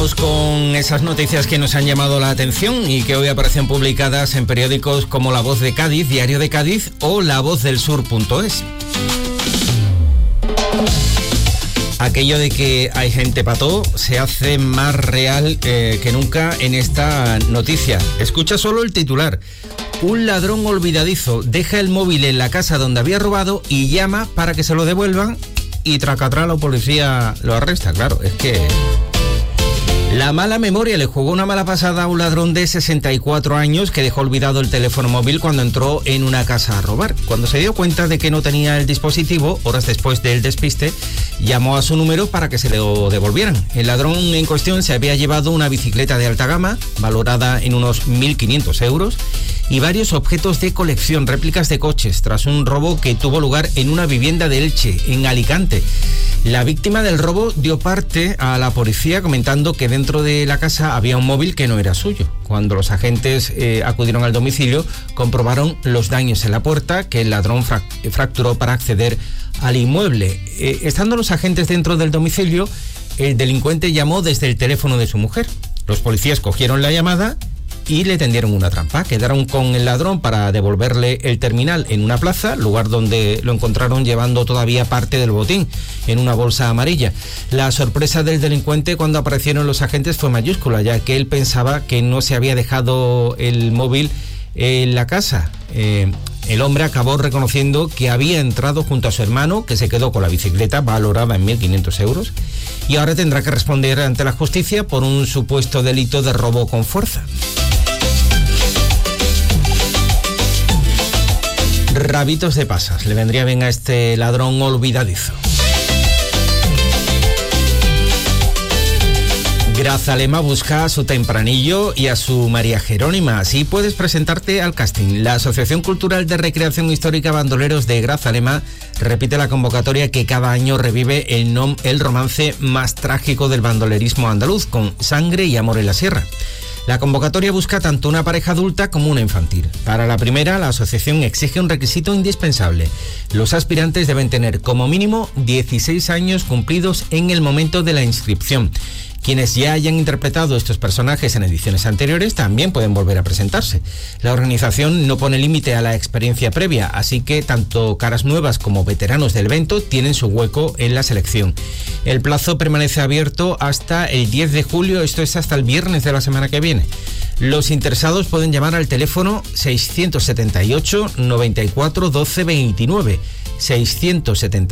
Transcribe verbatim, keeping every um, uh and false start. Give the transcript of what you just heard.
Vamos con esas noticias que nos han llamado la atención y que hoy aparecen publicadas en periódicos como La Voz de Cádiz, Diario de Cádiz o la voz del sur punto es. Aquello de que hay gente pató se hace más real eh, que nunca en esta noticia. Escucha solo el titular. Un ladrón olvidadizo deja el móvil en la casa donde había robado y llama para que se lo devuelvan y tracatrá la policía lo arresta. Claro, es que la mala memoria le jugó una mala pasada a un ladrón de sesenta y cuatro años que dejó olvidado el teléfono móvil cuando entró en una casa a robar. Cuando se dio cuenta de que no tenía el dispositivo, horas después del despiste, llamó a su número para que se lo devolvieran. El ladrón en cuestión se había llevado una bicicleta de alta gama, valorada en unos mil quinientos euros, y varios objetos de colección, réplicas de coches, tras un robo que tuvo lugar en una vivienda de Elche, en Alicante. La víctima del robo dio parte a la policía comentando que dentro de la casa había un móvil que no era suyo. Cuando los agentes eh, acudieron al domicilio, comprobaron los daños en la puerta que el ladrón frac- fracturó para acceder al inmueble. Eh, estando los agentes dentro del domicilio, el delincuente llamó desde el teléfono de su mujer. Los policías cogieron la llamada y le tendieron una trampa. Quedaron con el ladrón para devolverle el terminal en una plaza, lugar donde lo encontraron llevando todavía parte del botín en una bolsa amarilla. La sorpresa del delincuente cuando aparecieron los agentes fue mayúscula, ya que él pensaba que no se había dejado el móvil en la casa. Eh, el hombre acabó reconociendo que había entrado junto a su hermano, que se quedó con la bicicleta valorada en mil quinientos euros, y ahora tendrá que responder ante la justicia por un supuesto delito de robo con fuerza. Rabitos de pasas, le vendría bien a este ladrón olvidadizo. Grazalema busca a su Tempranillo y a su María Jerónima. Así puedes presentarte al casting. La Asociación Cultural de Recreación Histórica Bandoleros de Grazalema repite la convocatoria que cada año revive el, nom- el romance más trágico del bandolerismo andaluz, con Sangre y Amor en la Sierra. La convocatoria busca tanto una pareja adulta como una infantil. Para la primera, la asociación exige un requisito indispensable. Los aspirantes deben tener como mínimo dieciséis años cumplidos en el momento de la inscripción. Quienes ya hayan interpretado estos personajes en ediciones anteriores también pueden volver a presentarse. La organización no pone límite a la experiencia previa, así que tanto caras nuevas como veteranos del evento tienen su hueco en la selección. El plazo permanece abierto hasta el diez de julio, esto es hasta el viernes de la semana que viene. Los interesados pueden llamar al teléfono seiscientos setenta y ocho, noventa y cuatro, doce veintinueve, seiscientos setenta